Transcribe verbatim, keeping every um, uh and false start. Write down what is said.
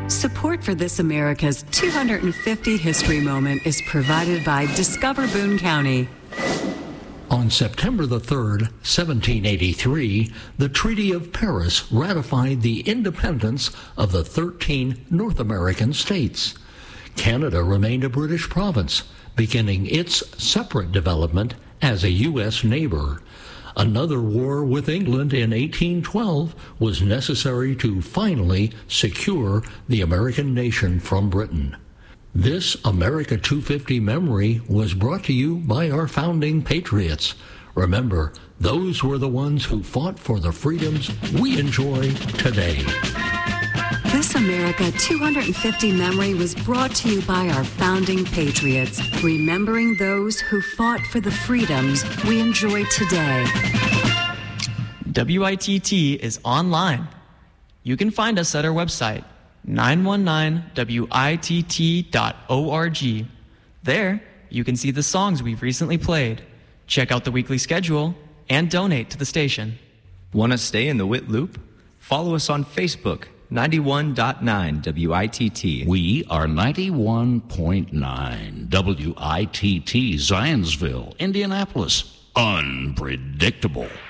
Support for This America's two hundred fifty History Moment is provided by Discover Boone County. On September the third, seventeen eighty-three, the Treaty of Paris ratified the independence of the thirteen North American states. Canada remained a British province, beginning its separate development as a U S neighbor. Another war with England in eighteen twelve was necessary to finally secure the American nation from Britain. This America two fifty memory was brought to you by our founding patriots. Remember, those were the ones who fought for the freedoms we enjoy today. This America two hundred fifty memory was brought to you by our founding patriots, remembering those who fought for the freedoms we enjoy today. W I T T is online. You can find us at our website, nine one nine W I T T dot org. There, you can see the songs we've recently played, check out the weekly schedule, and donate to the station. Want to stay in the W I T loop? Follow us on Facebook, ninety-one point nine W I T T. We are ninety-one point nine W I T T, Zionsville, Indianapolis. Unpredictable.